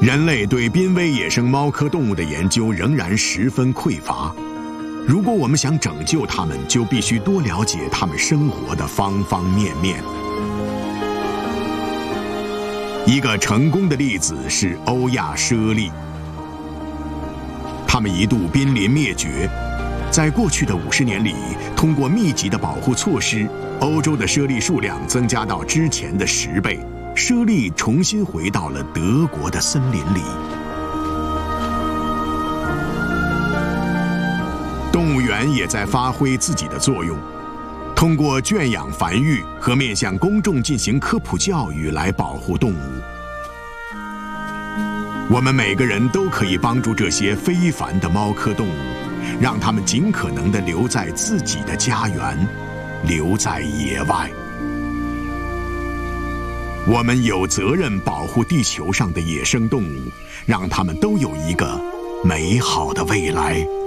人类对濒危野生猫科动物的研究仍然十分匮乏。如果我们想拯救它们，就必须多了解它们生活的方方面面。一个成功的例子是欧亚猞猁，它们一度濒临灭绝。在过去的50年里，通过密集的保护措施，欧洲的猞猁数量增加到之前的10倍，猞猁重新回到了德国的森林里。动物园也在发挥自己的作用，通过圈养繁育和面向公众进行科普教育来保护动物。我们每个人都可以帮助这些非凡的猫科动物，让它们尽可能地留在自己的家园，留在野外。我们有责任保护地球上的野生动物，让它们都有一个美好的未来。